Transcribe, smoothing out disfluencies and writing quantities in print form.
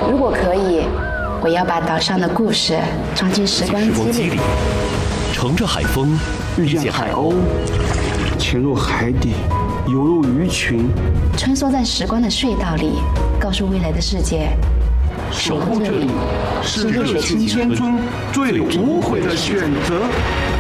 如果可以，我要把岛上的故事装进时光机里， 乘着海风， 遇见海鸥，潜入海底，游入鱼群， 穿梭在时光的隧道里，告诉未来的世界， 守护这里是热血青春最无悔的选择。